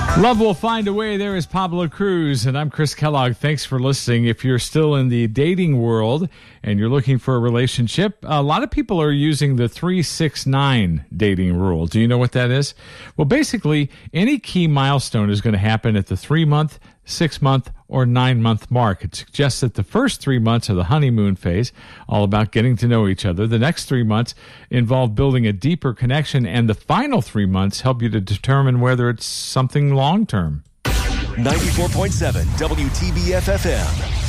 Love will find a way. There is Pablo Cruz, and I'm Chris Kellogg. Thanks for listening. If you're still in the dating world and you're looking for a relationship, a lot of people are using the 3-6-9 dating rule. Do you know what that is? Well, basically, any key milestone is going to happen at the 3-month, 6-month, or 9-month mark. It suggests that the first 3 months are the honeymoon phase, all about getting to know each other. The next 3 months involve building a deeper connection, and the final 3 months help you to determine whether it's something long-term. 94.7 WTBF FM.